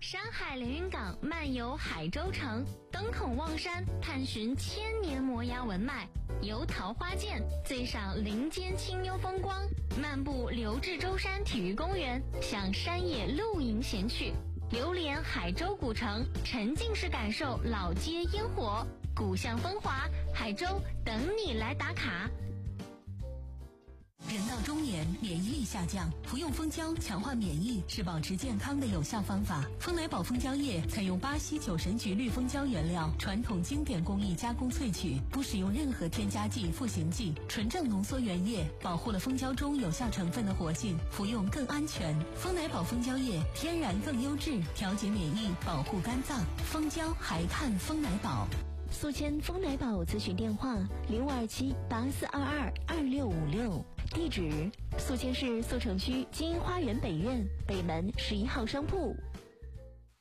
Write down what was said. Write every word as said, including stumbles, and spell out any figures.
山海连云港漫游海州城，登孔望山探寻千年摩崖文脉，游桃花涧醉赏林间清幽风光，漫步刘志洲山体育公园，享山野露营闲趣，流连海州古城，沉浸式感受老街烟火，古巷风华，海州等你来打卡。 人到中年，免疫力下降，服用蜂胶强化免疫是保持健康的有效方法。蜂奶宝蜂胶液采用巴西酒神菊绿蜂胶原料，传统经典工艺加工萃取，不使用任何添加剂、赋形剂，纯正浓缩原液，保护了蜂胶中有效成分的活性，服用更安全。蜂奶宝蜂胶液天然更优质，调节免疫，保护肝脏。蜂胶还看蜂奶宝。 宿迁蜂奶宝咨询电话零五二七八四二二二六五六。地址：宿迁市宿城区金花园北苑北门十一号商铺。